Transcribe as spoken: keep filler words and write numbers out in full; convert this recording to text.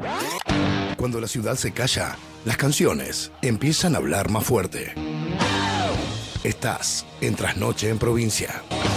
Cuando la ciudad se calla, las canciones empiezan a hablar más fuerte. Estás en Trasnoche en Provincia.